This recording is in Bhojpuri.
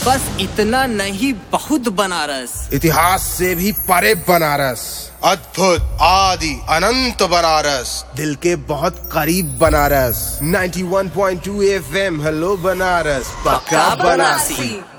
बस इतना नहीं, बहुत बनारस। इतिहास से भी परे बनारस, अद्भुत आदि अनंत बनारस, दिल के बहुत करीब बनारस। 91.2 FM, हेलो बनारस, पक्का बनारसी।